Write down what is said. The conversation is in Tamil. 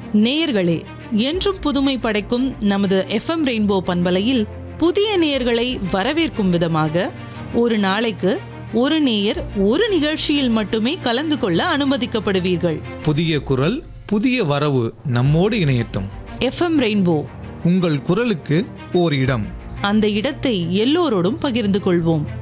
நேயர்களே, என்றும் புதுமை படைக்கும் நமது FM ரெயின்போ பண்பலையில் புதிய நேயர்களை வரவேற்கும் விதமாக ஒரு நாளைக்கு ஒரு நேயர் ஒரு நிகழ்ச்சியில் மட்டுமே கலந்து கொள்ள அனுமதிக்கப்படுவீர்கள். புதிய குரல், புதிய வரவு நம்மோடு இணையட்டும். FM ரெயின்போ, உங்கள் குரலுக்கு ஓர் இடம். அந்த இடத்தை எல்லோரோடும் பகிர்ந்து கொள்வோம்.